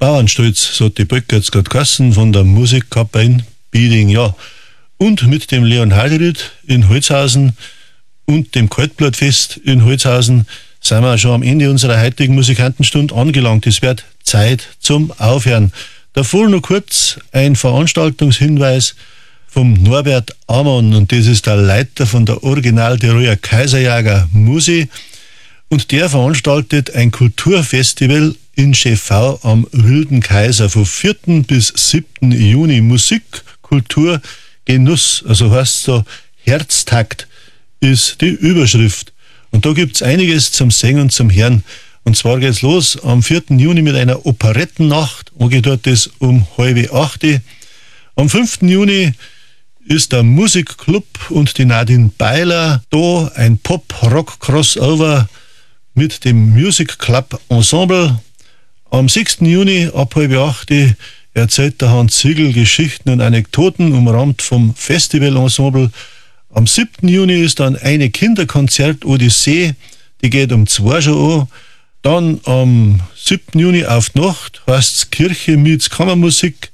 Bauernstolz, so hat die Brücke jetzt gerade geheißen, von der Musikkapelle in Bieding, ja. Und mit dem Leon Heiderud in Holzhausen und dem Kaltblattfest in Holzhausen sind wir schon am Ende unserer heutigen Musikantenstunde angelangt. Es wird Zeit zum Aufhören. Davor noch kurz ein Veranstaltungshinweis vom Norbert Amann, und das ist der Leiter von der Original Tiroler Kaiserjäger Musi, und der veranstaltet ein Kulturfestival in Schäffau am Wilden Kaiser vom 4. bis 7. Juni. Musik, Kultur, Genuss, also heißt so Herztakt ist die Überschrift. Und da gibt's einiges zum Singen und zum Hören. Und zwar geht's los am 4. Juni mit einer Operettennacht. Angeht es um 7:30. Am 5. Juni ist der Musikclub und die Nadine Beiler da, ein Pop-Rock-Crossover mit dem Music Club Ensemble. Am 6. Juni ab 7:30 erzählt der Hans Siegel Geschichten und Anekdoten umrahmt vom Festivalensemble. Am 7. Juni ist dann eine Kinderkonzert-Odyssee, die geht um 2 schon an. Dann am 7. Juni auf die Nacht heißt's Kirche meets Kammermusik.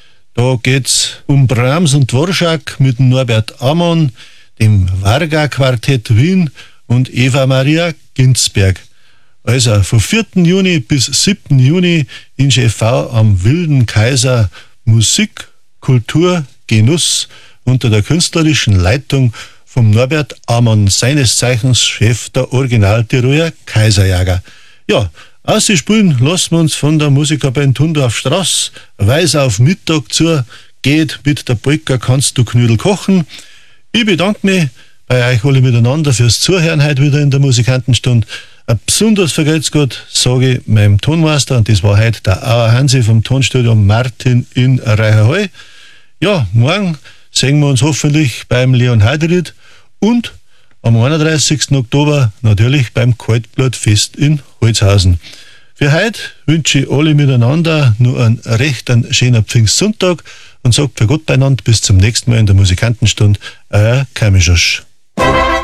Da geht's um Brahms und Dvorak mit Norbert Amann, dem Varga-Quartett Wien und Eva Maria Ginsberg. Also vom 4. Juni bis 7. Juni in Schäffau am Wilden Kaiser Musik, Kultur, Genuss unter der künstlerischen Leitung vom Norbert Amann, seines Zeichens Chef der Original Tiroler Kaiserjäger. Ja, ausspielen lassen wir uns von der Musikkapelle Thundorfstraße. Weiß auf Mittag zu, geht mit der Polka kannst du Knödel kochen. Ich bedanke mich bei euch alle miteinander fürs Zuhören heute wieder in der Musikantenstunde. Ein besonders vergelt's Gott, sage ich meinem Tonmeister, und das war heute der Auer Hansi vom Tonstudio Martin in Reicherhall. Ja, morgen sehen wir uns hoffentlich beim Leon Heiderud und am 31. Oktober natürlich beim Kaltblattfest in Holzhausen. Für heute wünsche ich alle miteinander nur einen schönen Pfingstsonntag und sagt für Gott beieinander bis zum nächsten Mal in der Musikantenstunde, Kamischosch.